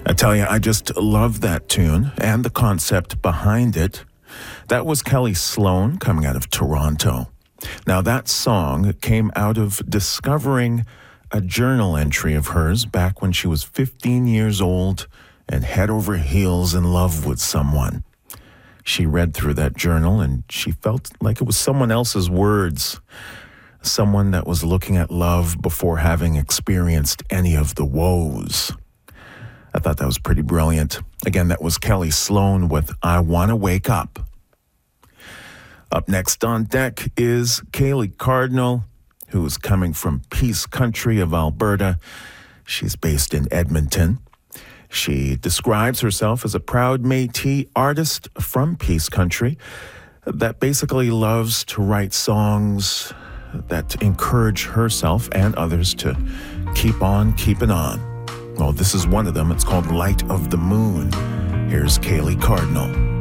I tell you, I just love that tune and the concept behind it. That was Kelly Sloan coming out of Toronto. Now, that song came out of discovering a journal entry of hers back when she was 15 years old and head over heels in love with someone. She read through that journal and she felt like it was someone else's words, someone that was looking at love before having experienced any of the woes. I thought that was pretty brilliant. Again, that was Kelly Sloan with I Wanna Wake Up. Up next on deck is Kaylee Cardinal, who is coming from Peace Country of Alberta. She's based in Edmonton. She describes herself as a proud Métis artist from Peace Country that basically loves to write songs that encourage herself and others to keep on keeping on. Well, this is one of them. It's called Light of the Moon. Here's Kaylee Cardinal.